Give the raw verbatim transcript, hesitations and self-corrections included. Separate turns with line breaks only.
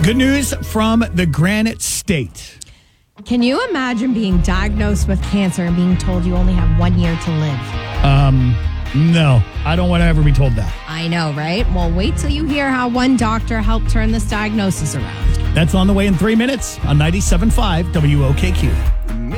Good news from the Granite State.
Can you imagine being diagnosed with cancer and being told you only have one year to live?
Um, no, I don't want to ever be told that.
I know, right? Well, wait till you hear how one doctor helped turn this diagnosis around.
That's on the way in three minutes on ninety-seven point five W O K Q.